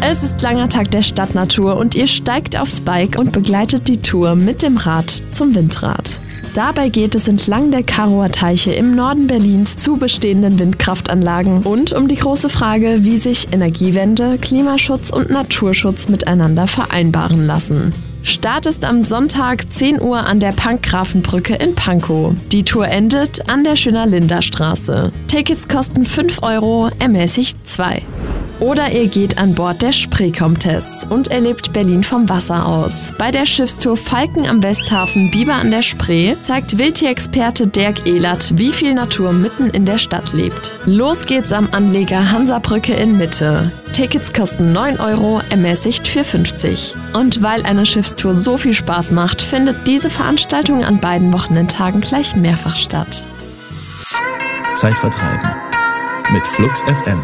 Es ist langer Tag der Stadtnatur und ihr steigt aufs Bike und begleitet die Tour mit dem Rad zum Windrad. Dabei geht es entlang der Karower Teiche im Norden Berlins zu bestehenden Windkraftanlagen und um die große Frage, wie sich Energiewende, Klimaschutz und Naturschutz miteinander vereinbaren lassen. Start ist am Sonntag 10 Uhr an der Pankgrafenbrücke in Pankow. Die Tour endet an der Schöner-Linder-Straße. Tickets kosten 5 €, ermäßigt 2. Oder ihr geht an Bord der Spree-Comtesse und erlebt Berlin vom Wasser aus. Bei der Schiffstour Falken am Westhafen Biber an der Spree zeigt Wildtierexperte Dirk Ehlert, wie viel Natur mitten in der Stadt lebt. Los geht's am Anleger Hansabrücke in Mitte. Tickets kosten 9 €, ermäßigt für 50. Und weil eine Schiffstour so viel Spaß macht, findet diese Veranstaltung an beiden Wochenendtagen gleich mehrfach statt. Zeit vertreiben mit Flux FM.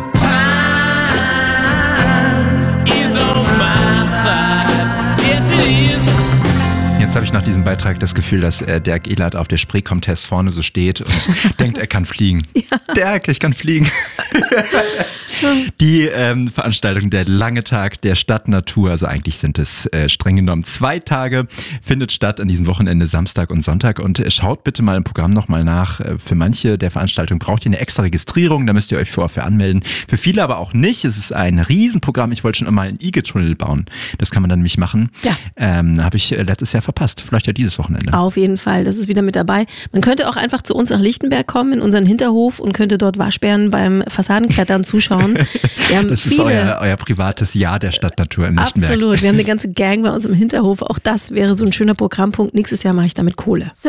Jetzt habe ich nach diesem Beitrag das Gefühl, dass Dirk Ehlert auf der Spree-Comtesse vorne so steht und denkt, er kann fliegen. Ja. Dirk, ich kann fliegen. Die Veranstaltung der lange Tag der Stadtnatur, also eigentlich sind es streng genommen 2 Tage, findet statt an diesem Wochenende, Samstag und Sonntag. Und schaut bitte mal im Programm nochmal nach. Für manche der Veranstaltungen braucht ihr eine extra Registrierung, da müsst ihr euch vorher für anmelden. Für viele aber auch nicht. Es ist ein Riesenprogramm. Ich wollte schon immer einen IG-Tunnel bauen. Das kann man dann nämlich machen. Ja. Habe ich letztes Jahr verpasst. Vielleicht ja dieses Wochenende. Auf jeden Fall, das ist wieder mit dabei. Man könnte auch einfach zu uns nach Lichtenberg kommen, in unseren Hinterhof und könnte dort Waschbären beim Fassadenklettern zuschauen. Das ist euer privates Jahr der Stadtnatur in Lichtenberg. Absolut, wir haben eine ganze Gang bei uns im Hinterhof. Auch das wäre so ein schöner Programmpunkt. Nächstes Jahr mache ich damit Kohle.